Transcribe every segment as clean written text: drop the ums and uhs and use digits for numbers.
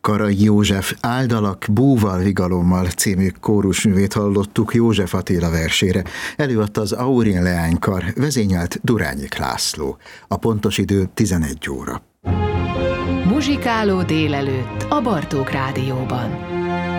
Karai József Áldalak búval vigalommal című kórusművét hallottuk József Attila versére. Előadta az Aurin Leánykar, vezényelt Durányik László. A pontos idő 11 óra. Muzsikáló délelőtt a Bartók Rádióban.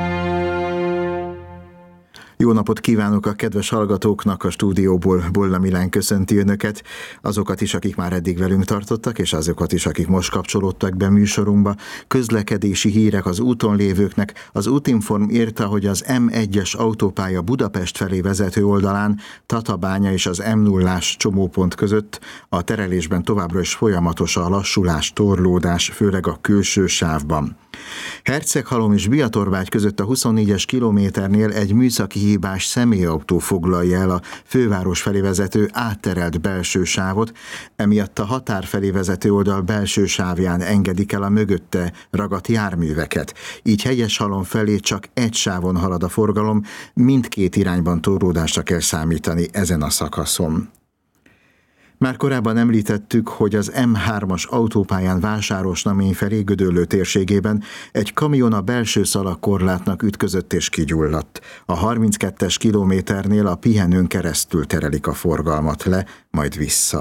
Jó napot kívánok a kedves hallgatóknak, a stúdióból Bolla Milán köszönti önöket, azokat is, akik már eddig velünk tartottak, és azokat is, akik most kapcsolódtak be műsorunkba. Közlekedési hírek az úton lévőknek. Az Útinform írta, hogy az M1-es autópálya Budapest felé vezető oldalán Tatabánya és az M0-ás csomópont között a terelésben továbbra is folyamatos a lassulás, torlódás, főleg a külső sávban. Herceghalom és Biatorbágy között a 24-es kilométernél egy műszaki hibás személyautó foglalja el a főváros felé vezető átterelt belső sávot, emiatt a határ felé vezető oldal belső sávján engedik el a mögötte ragadt járműveket. Így Hegyeshalom felé csak egy sávon halad a forgalom, mindkét irányban torlódásra kell számítani ezen a szakaszon. Már korábban említettük, hogy az M3-as autópályán Vásárosnamény felé Gödöllő térségében egy kamion a belső szalagkorlátnak ütközött és kigyulladt. A 32-es kilométernél a pihenőn keresztül terelik a forgalmat le, majd vissza.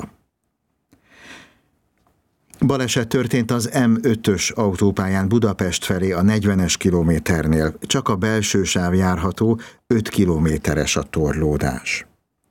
Baleset történt az M5-ös autópályán Budapest felé a 40-es kilométernél. Csak a belső sáv járható, 5 kilométeres a torlódás.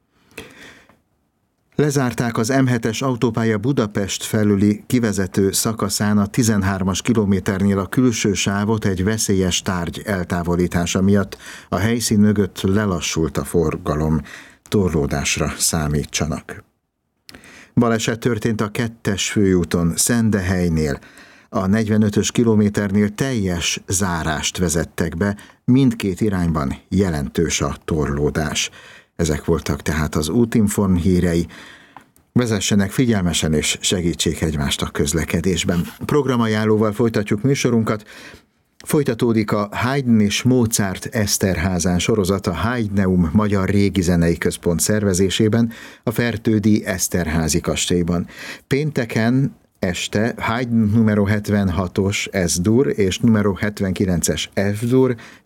Lezárták az M7-es autópálya Budapest felüli kivezető szakaszán a 13-as kilométernél a külső sávot egy veszélyes tárgy eltávolítása miatt. A helyszín mögött lelassult a forgalom, torlódásra számítsanak. Baleset történt a 2-es főúton Szendehelynél. A 45-ös kilométernél teljes zárást vezettek be, mindkét irányban jelentős a torlódás. Ezek voltak tehát az Útinform hírei. Vezessenek figyelmesen és segítsék egymást a közlekedésben. Programajánlóval folytatjuk műsorunkat. Folytatódik a Haydn és Mozart Eszterházán sorozat a Haydneum Magyar Régi Zenei Központ szervezésében a Fertődi Eszterházi kastélyban. Pénteken este Haydn numero 76-os S-dur és numero 79-es F-dur